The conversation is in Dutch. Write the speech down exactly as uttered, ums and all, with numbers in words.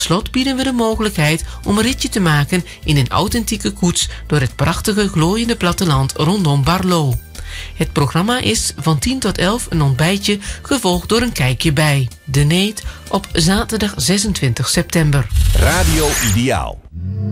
slot bieden we de mogelijkheid om een ritje te maken in een authentieke koets door het prachtige glooiende platteland rondom Barlo. Het programma is van tien tot elf een ontbijtje, gevolgd door een kijkje bij De Neet op zaterdag zesentwintig september. Radio Ideaal.